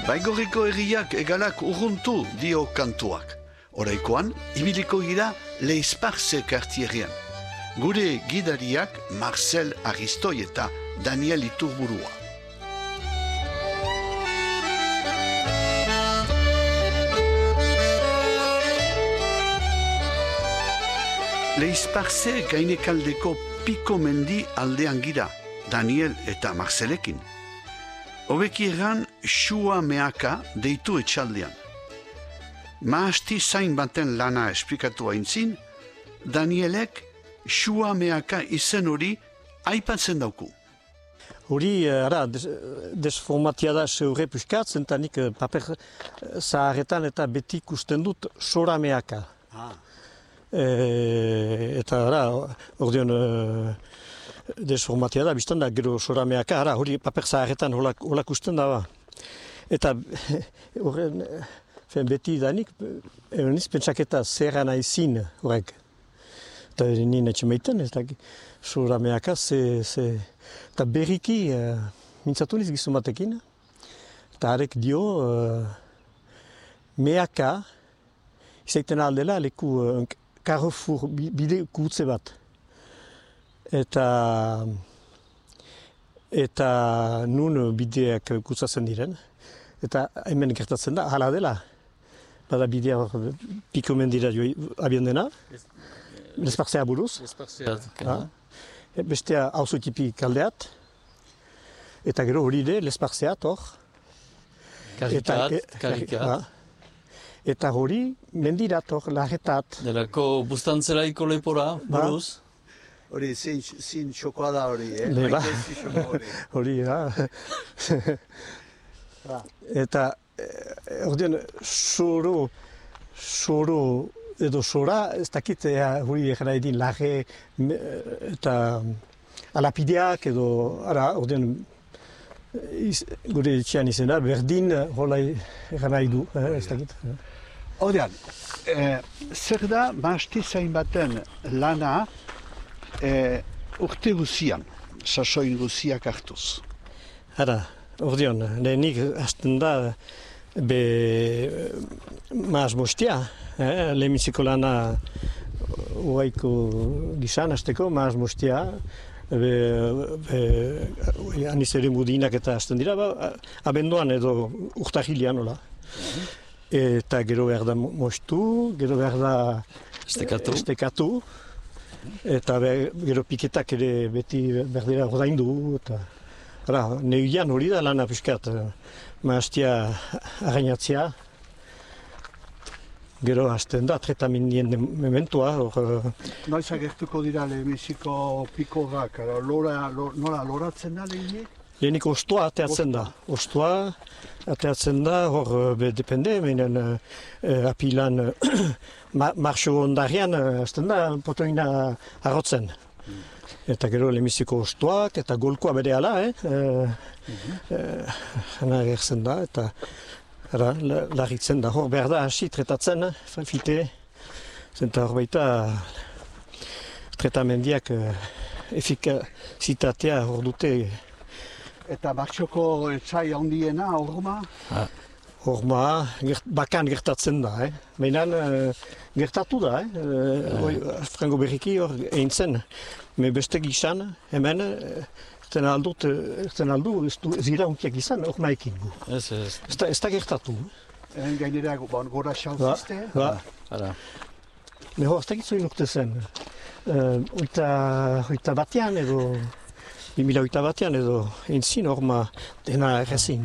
Baigorriko herriak egalak urruntu dio kantuak. Oraikoan, ibiliko gira Leisparze kartierrian. Gure gidariak Marcel Aristoi eta Daniel Iturburua. Leisparze gainekaldeko Piko mendi aldean gira, Daniel eta Marcelekin. Hobeki erran Xua Meaka deitu etxaldean. Maasti zain baten lana esplikatu haintzin, Danielek Xua Meaka izen hori aipatzen dauku. Hori, desformatia da zeure puskatzen, eta nik paper zaharretan eta beti ikusten dut Xora Meaka. Eta ordeon desformatia da, biztan da, gero Xora Meaka, hori paper zaharretan holak usten da ba. Eta horren, beti danik, niz pentsaketa zerra nahizin horrek. Eta nien etxe meiten, ez da, Xora Meaka, eta berriki, mintzatu niz gizun batekin, eta harek dio, Meaka, izaiten aldela, leku Carrefour bide gutze bat. Eta nun bideak gutzatzen diren. Eta hemen gertatzen da, hala dela. Bada bidea Piko mendira abian dena. Lespartzea buruz. Bestea auzotipi kaldeat. Eta gero hori de Lespartzeat hor. Karikat. Eta hori mendirat hor, larretat. Delako bustantzelaiko lepora, buruz? Hori zin txokoada hori, Hori, Eta, ordean, soro edo sora, ez dakit hori egin edin larre eta alapideak edo, ordean, gure etxean izena, berdin, hola egin nahi du, ez dakit. Ordean, zer da maasti zain baten lana urte guzian, sasoin guziak hartuz? Ordean, lehenik hasten da maaz mostia, lehenbiziko lana uraiko gizan hasteko, maaz mostia, anizeren budinak eta hasten dira, abenduan edo urtahilian, hola. Eta gero behar da mostu, gero behar da estekatu, eta gero piketak ere beti berdera ordaindu. Neuian hori da lana piskat, maaztia arrainatzea. Gero hasten da, tretamindien mementua. Noiz agertuko dira lehenbiziko pikorak, nola loratzen da lehenik? Lehenik ostoa ateatzen da. Ostoa ateatzen da, hor depende, meinen apilan marxo ondarian hasten da potoina arrotzen. Eta gero lehenbiziko ostoak eta golkoa bere ala, hana agertzen da, eta larritzen da. Hor behar da hasi tretatzen, fite, zenta hor baita tretamendiak efikazitatea hor dute. Eta martxoko etxai handiena, horma? Horma, bakan gertatzen da, Mainan gertatu da, Frango berriki hor egin zen. Me beste gizan, hemen, erten aldu, ez dira hunkiak izan, hor maekin gu. Ez da gertatu. Gainera gora xauzizte? Hor, ez da gitzoin urte zen. Oita batean edo, 2008 batean edo, egin zin horma dena errezin.